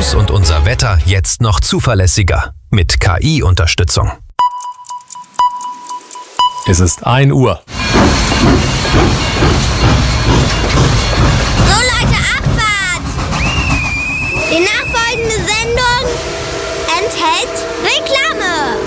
News und unser Wetter jetzt noch zuverlässiger mit KI-Unterstützung. Es ist 1 Uhr. So Leute, Abfahrt! Die nachfolgende Sendung enthält Reklame.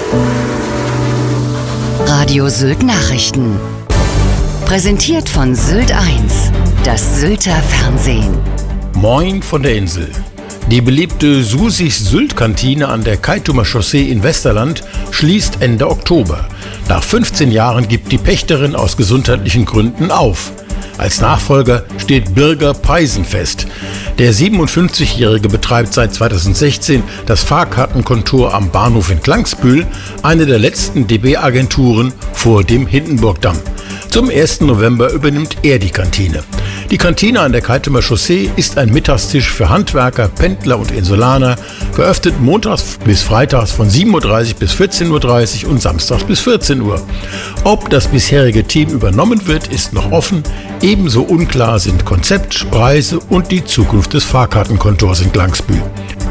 Radio Sylt Nachrichten. Präsentiert von Sylt 1, das Sylter Fernsehen. Moin von der Insel. Die beliebte Susis-Sylt-Kantine an der Kaitumer Chaussee in Westerland schließt Ende Oktober. Nach 15 Jahren gibt die Pächterin aus gesundheitlichen Gründen auf. Als Nachfolger steht Birger Peisenfest. Der 57-Jährige betreibt seit 2016 das Fahrkartenkontor am Bahnhof in Klangsbühl, eine der letzten DB-Agenturen vor dem Hindenburgdamm. Zum 1. November übernimmt er die Kantine. Die Kantine an der Kaitumer Chaussee ist ein Mittagstisch für Handwerker, Pendler und Insulaner, geöffnet montags bis freitags von 7.30 Uhr bis 14.30 Uhr und samstags bis 14 Uhr. Ob das bisherige Team übernommen wird, ist noch offen. Ebenso unklar sind Konzept, Preise und die Zukunft des Fahrkartenkontors in Klangsbühl.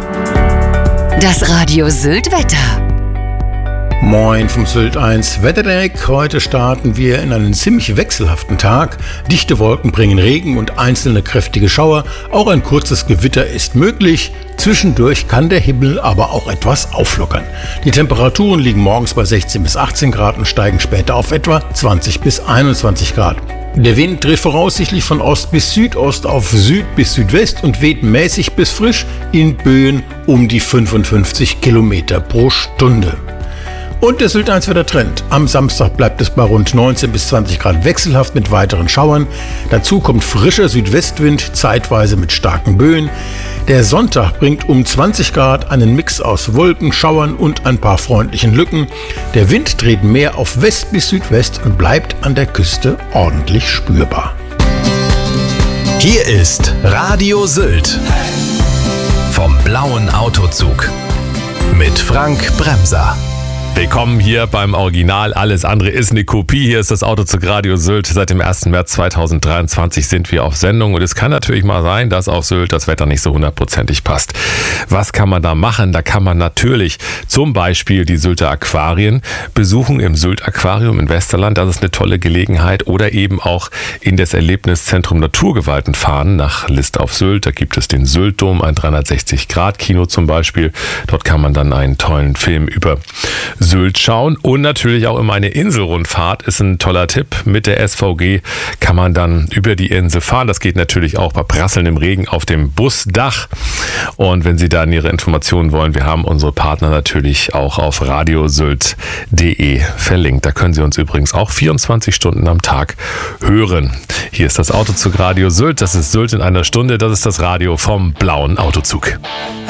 Das Radio Sylt Wetter. Moin vom Sylt 1 Wetterdeck. Heute starten wir in einen ziemlich wechselhaften Tag. Dichte Wolken bringen Regen und einzelne kräftige Schauer. Auch ein kurzes Gewitter ist möglich. Zwischendurch kann der Himmel aber auch etwas auflockern. Die Temperaturen liegen morgens bei 16 bis 18 Grad und steigen später auf etwa 20 bis 21 Grad. Der Wind dreht voraussichtlich von Ost bis Südost auf Süd bis Südwest und weht mäßig bis frisch in Böen um die 55 Kilometer pro Stunde. Und der Sylt 1 Wettertrend. Am Samstag bleibt es bei rund 19 bis 20 Grad wechselhaft mit weiteren Schauern. Dazu kommt frischer Südwestwind, zeitweise mit starken Böen. Der Sonntag bringt um 20 Grad einen Mix aus Wolken, Schauern und ein paar freundlichen Lücken. Der Wind dreht mehr auf West bis Südwest und bleibt an der Küste ordentlich spürbar. Hier ist Radio Sylt vom blauen Autozug mit Frank Bremser. Willkommen hier beim Original. Alles andere ist eine Kopie. Hier ist das Autozug Radio Sylt. Seit dem 1. März 2023 sind wir auf Sendung. Und es kann natürlich mal sein, dass auf Sylt das Wetter nicht so 100%ig passt. Was kann man da machen? Da kann man natürlich zum Beispiel die Sylter Aquarien besuchen im Sylt Aquarium in Westerland. Das ist eine tolle Gelegenheit. Oder eben auch in das Erlebniszentrum Naturgewalten fahren nach List auf Sylt. Da gibt es den Syltdom, ein 360-Grad-Kino zum Beispiel. Dort kann man dann einen tollen Film über Sylt schauen und natürlich auch immer eine Inselrundfahrt ist ein toller Tipp. Mit der SVG kann man dann über die Insel fahren. Das geht natürlich auch bei prasselndem Regen auf dem Busdach. Und wenn Sie da nähere Informationen wollen, wir haben unsere Partner natürlich auch auf radiosylt.de verlinkt. Da können Sie uns übrigens auch 24 Stunden am Tag hören. Hier ist das Autozug Radio Sylt. Das ist Sylt in einer Stunde. Das ist das Radio vom blauen Autozug.